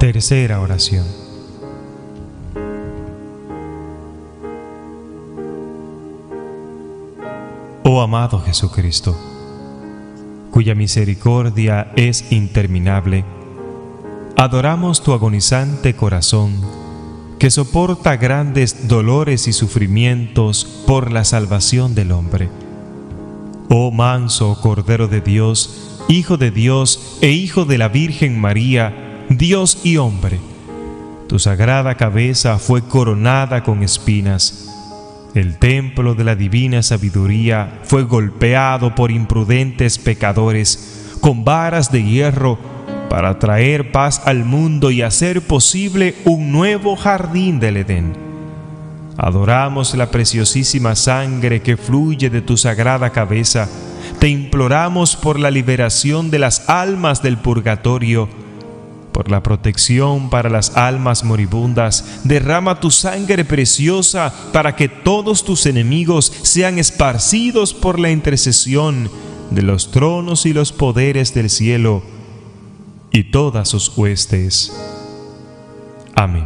Tercera oración. Oh amado Jesucristo, cuya misericordia es interminable, adoramos tu agonizante corazón, que soporta grandes dolores y sufrimientos por la salvación del hombre. Oh manso Cordero de Dios, Hijo de Dios e Hijo de la Virgen María, Dios y hombre, tu sagrada cabeza fue coronada con espinas. El templo de la divina sabiduría fue golpeado por imprudentes pecadores con varas de hierro para traer paz al mundo y hacer posible un nuevo jardín del Edén. Adoramos la preciosísima sangre que fluye de tu sagrada cabeza. Te imploramos por la liberación de las almas del purgatorio, por la protección para las almas moribundas. Derrama tu sangre preciosa para que todos tus enemigos sean esparcidos por la intercesión de los tronos y los poderes del cielo y todas sus huestes. Amén.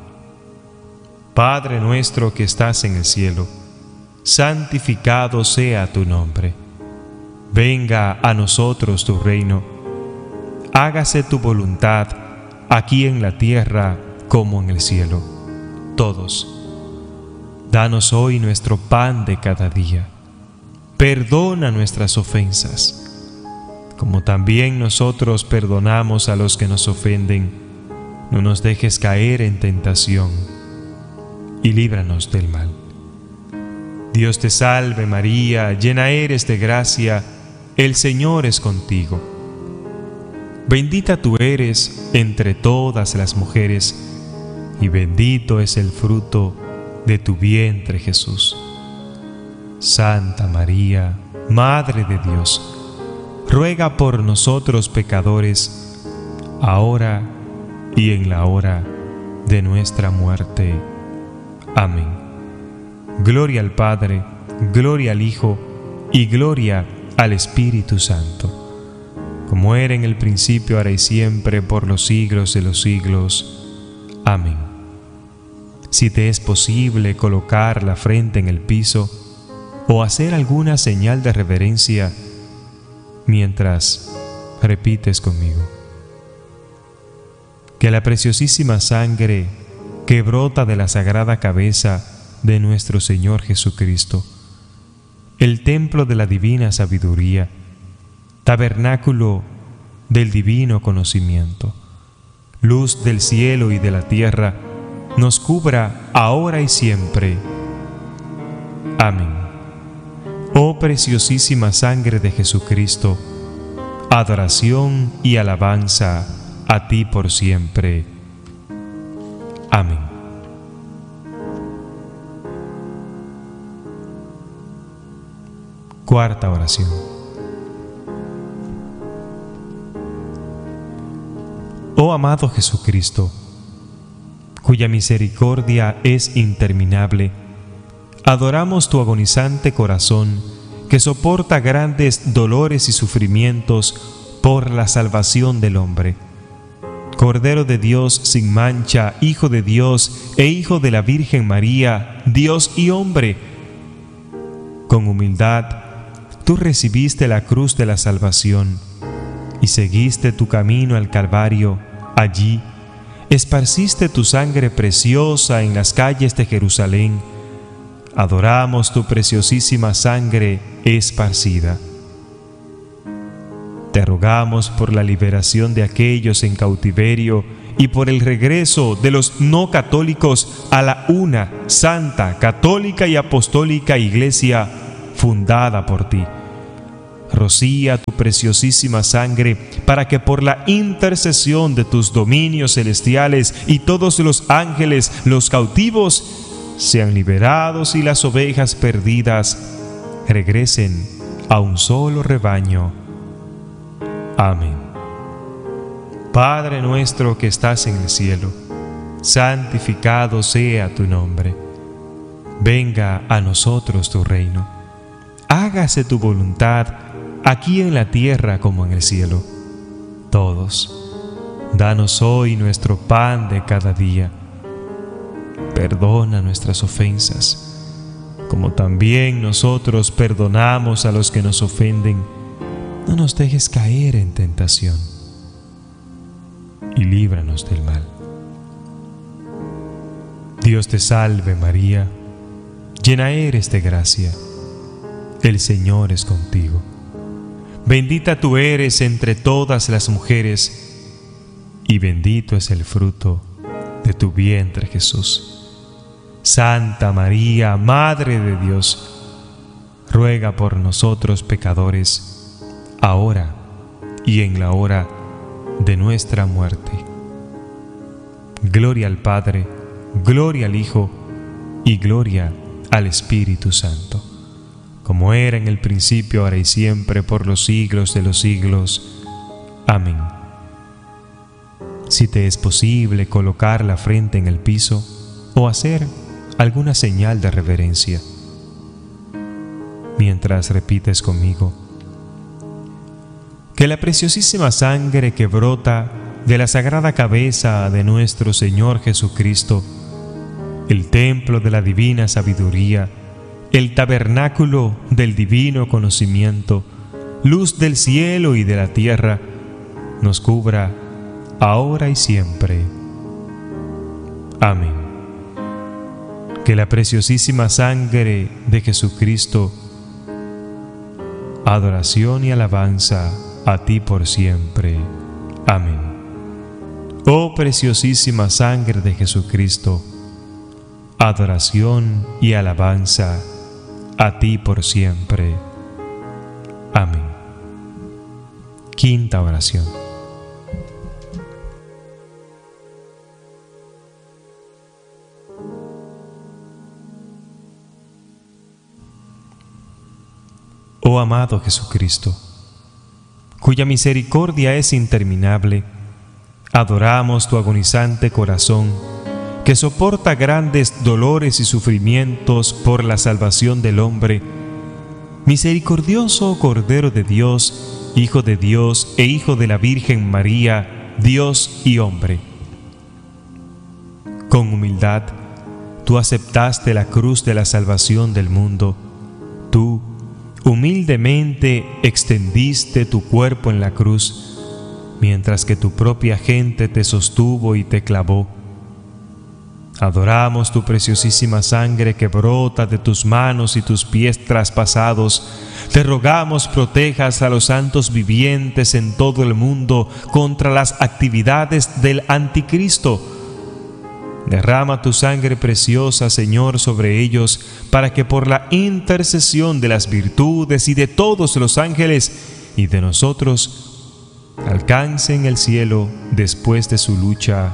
Padre nuestro que estás en el cielo, santificado sea tu nombre. Venga a nosotros tu reino. Hágase tu voluntad, aquí en la tierra como en el cielo. Todos, danos hoy nuestro pan de cada día. Perdona nuestras ofensas, como también nosotros perdonamos a los que nos ofenden. No nos dejes caer en tentación, y líbranos del mal. Dios te salve María, llena eres de gracia, el Señor es contigo. Bendita tú eres entre todas las mujeres, y bendito es el fruto de tu vientre, Jesús. Santa María, Madre de Dios, ruega por nosotros pecadores, ahora y en la hora de nuestra muerte. Amén. Gloria al Padre, gloria al Hijo y gloria al Espíritu Santo, como era en el principio, ahora y siempre, por los siglos de los siglos. Amén. Si te es posible colocar la frente en el piso o hacer alguna señal de reverencia mientras repites conmigo: que la preciosísima sangre que brota de la sagrada cabeza de nuestro Señor Jesucristo, el templo de la divina sabiduría, tabernáculo del divino conocimiento, luz del cielo y de la tierra, nos cubra ahora y siempre. Amén. Oh preciosísima sangre de Jesucristo, adoración y alabanza a ti por siempre. Amén. Cuarta oración. Oh amado Jesucristo, cuya misericordia es interminable, adoramos tu agonizante corazón, que soporta grandes dolores y sufrimientos por la salvación del hombre. Cordero de Dios sin mancha, Hijo de Dios e Hijo de la Virgen María, Dios y hombre, con humildad tú recibiste la cruz de la salvación y seguiste tu camino al Calvario. Allí esparciste tu sangre preciosa en las calles de Jerusalén. Adoramos tu preciosísima sangre esparcida. Te rogamos por la liberación de aquellos en cautiverio y por el regreso de los no católicos a la una, santa, católica y apostólica Iglesia fundada por ti. Rocía tu preciosísima sangre para que por la intercesión de tus dominios celestiales y todos los ángeles, los cautivos sean liberados y las ovejas perdidas regresen a un solo rebaño. Amén. Padre nuestro que estás en el cielo, santificado sea tu nombre. Venga a nosotros tu reino. Hágase tu voluntad aquí en la tierra como en el cielo. Todos, Danos hoy nuestro pan de cada día. Perdona nuestras ofensas, como también nosotros perdonamos a los que nos ofenden. No nos dejes caer en tentación, y líbranos del mal. Dios te salve María, llena eres de gracia, el Señor es contigo. Bendita tú eres entre todas las mujeres, y bendito es el fruto de tu vientre Jesús. Santa María, Madre de Dios, ruega por nosotros pecadores, ahora y en la hora de nuestra muerte. Gloria al Padre, gloria al Hijo y gloria al Espíritu Santo, como era en el principio, ahora y siempre, por los siglos de los siglos. Amén. Si te es posible colocar la frente en el piso o hacer alguna señal de reverencia, mientras repites conmigo: que la preciosísima sangre que brota de la sagrada cabeza de nuestro Señor Jesucristo, el templo de la divina sabiduría, el tabernáculo del divino conocimiento, luz del cielo y de la tierra, nos cubra ahora y siempre. Amén. Que la preciosísima sangre de Jesucristo, adoración y alabanza a ti por siempre. Amén. Oh preciosísima sangre de Jesucristo, adoración y alabanza a ti por siempre. Amén. Quinta oración. Oh amado Jesucristo, cuya misericordia es interminable, adoramos tu agonizante corazón, que soporta grandes dolores y sufrimientos por la salvación del hombre. Misericordioso Cordero de Dios, Hijo de Dios e Hijo de la Virgen María, Dios y hombre. Con humildad, tú aceptaste la cruz de la salvación del mundo. Tú, humildemente extendiste tu cuerpo en la cruz, mientras que tu propia gente te sostuvo y te clavó. Adoramos tu preciosísima sangre que brota de tus manos y tus pies traspasados. Te rogamos protejas a los santos vivientes en todo el mundo contra las actividades del anticristo. Derrama tu sangre preciosa, Señor, sobre ellos, para que por la intercesión de las virtudes y de todos los ángeles y de nosotros alcancen el cielo después de su lucha.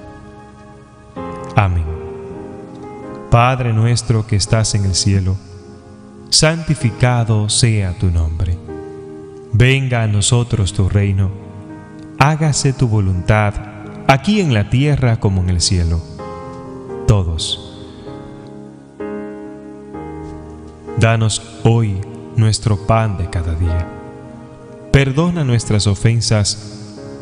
Amén. Padre nuestro que estás en el cielo, santificado sea tu nombre. Venga a nosotros tu reino. Hágase tu voluntad, aquí en la tierra como en el cielo. Todos. Danos hoy nuestro pan de cada día. Perdona nuestras ofensas,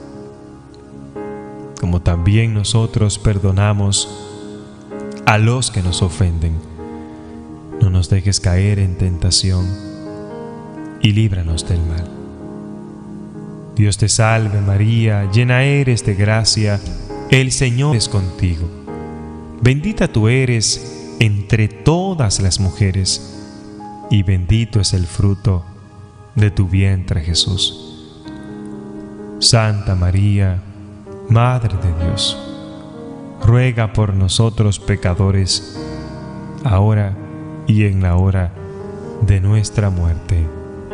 como también nosotros perdonamos a los que nos ofenden. No nos dejes caer en tentación, y líbranos del mal. Dios te salve María, llena eres de gracia, el Señor es contigo. Bendita tú eres entre todas las mujeres, y bendito es el fruto de tu vientre Jesús. Santa María, Madre de Dios, ruega por nosotros pecadores, ahora y en la hora de nuestra muerte.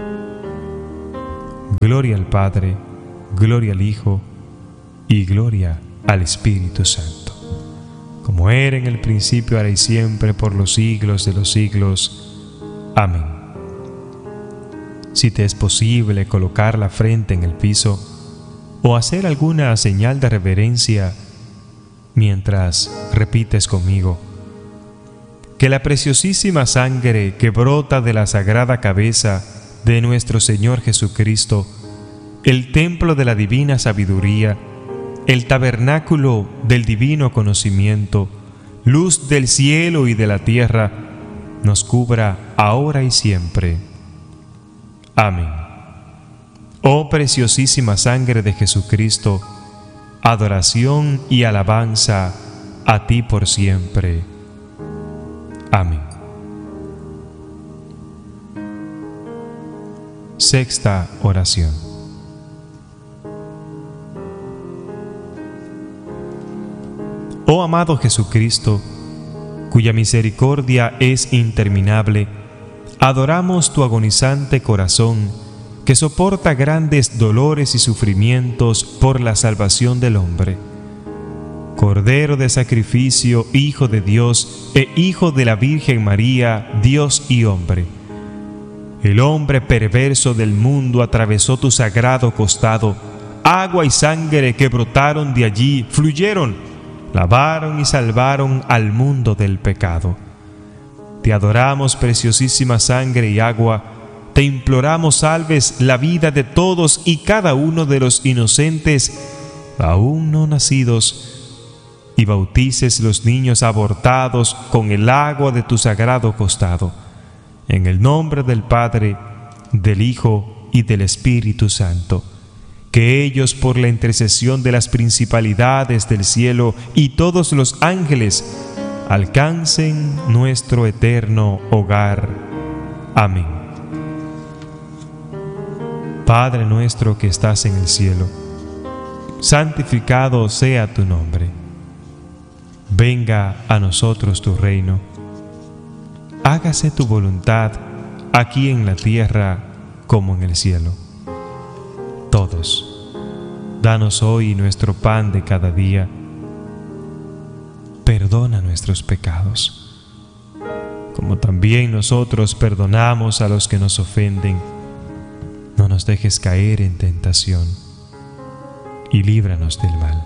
Gloria al Padre, gloria al Hijo y gloria al Espíritu Santo, como era en el principio, ahora y siempre, por los siglos de los siglos. Amén. Si te es posible colocar la frente en el piso o hacer alguna señal de reverencia mientras repites conmigo: que la preciosísima sangre que brota de la sagrada cabeza de nuestro Señor Jesucristo, el templo de la divina sabiduría, el tabernáculo del divino conocimiento, luz del cielo y de la tierra, nos cubra ahora y siempre. Amén. Oh preciosísima sangre de Jesucristo, adoración y alabanza a ti por siempre. Amén. Sexta oración. Oh amado Jesucristo, cuya misericordia es interminable, adoramos tu agonizante corazón, que soporta grandes dolores y sufrimientos por la salvación del hombre. Cordero de sacrificio, Hijo de Dios e Hijo de la Virgen María, Dios y hombre. El hombre perverso del mundo atravesó tu sagrado costado. Agua y sangre que brotaron de allí fluyeron, lavaron y salvaron al mundo del pecado. Te adoramos, preciosísima sangre y agua. Te imploramos salves la vida de todos y cada uno de los inocentes aún no nacidos, y bautices los niños abortados con el agua de tu sagrado costado. En el nombre del Padre, del Hijo y del Espíritu Santo. Que ellos, por la intercesión de las principalidades del cielo y todos los ángeles, alcancen nuestro eterno hogar. Amén. Padre nuestro que estás en el cielo, santificado sea tu nombre. Venga a nosotros tu reino. Hágase tu voluntad, aquí en la tierra como en el cielo. Todos, danos hoy nuestro pan de cada día. Perdona nuestros pecados, como también nosotros perdonamos a los que nos ofenden. No nos dejes caer en tentación, y líbranos del mal.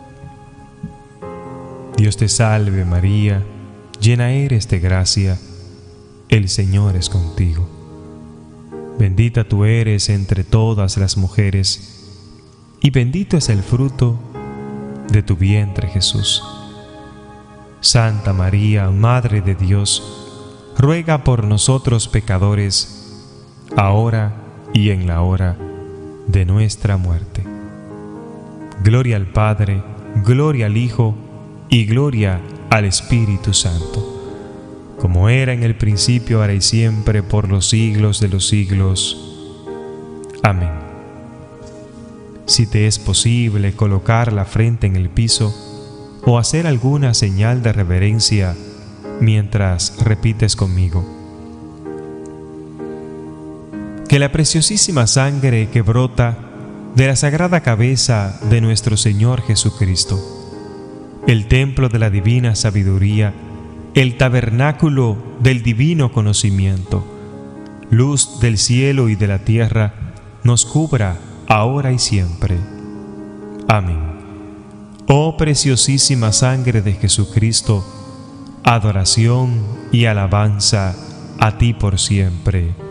Dios te salve María, llena eres de gracia, el Señor es contigo. Bendita tú eres entre todas las mujeres, y bendito es el fruto de tu vientre Jesús. Santa María, Madre de Dios, ruega por nosotros pecadores, ahora y en la hora de nuestra muerte. Gloria al Padre, gloria al Hijo, y gloria al Espíritu Santo, como era en el principio, ahora y siempre, por los siglos de los siglos. Amén. Si te es posible colocar la frente en el piso o hacer alguna señal de reverencia mientras repites conmigo: que la preciosísima sangre que brota de la sagrada cabeza de nuestro Señor Jesucristo, el templo de la divina sabiduría, el tabernáculo del divino conocimiento, luz del cielo y de la tierra, nos cubra ahora y siempre. Amén. Oh preciosísima sangre de Jesucristo, adoración y alabanza a ti por siempre.